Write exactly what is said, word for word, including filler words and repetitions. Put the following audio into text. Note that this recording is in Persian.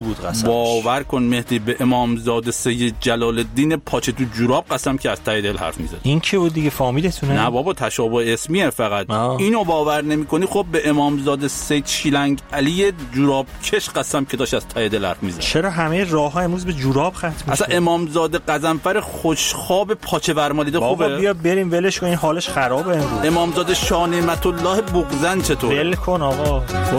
بود قسم. باور کن مهدی به امامزاده سید جلال الدین پاچه تو جوراب قسم که از ته دل حرف میزد. این که بود دیگه فامیلتونه؟ نه بابا تشابه اسمیه فقط. آه. اینو باور نمی‌کنی خب به امامزاده سید شیلنگ علی جوراب کش قسم که داشت از ته دل حرف میزد. چرا همه راه‌ها امروز به جوراب ختم میشه؟ اصلا امامزاده قزنفر خوشخواب پاچه ورمالیده خوبه. بابا بیا بریم ولش کن، این حالش خرابه امروز. امامزاده شاه نعمت الله بغزن چطور؟ ول کن آقا.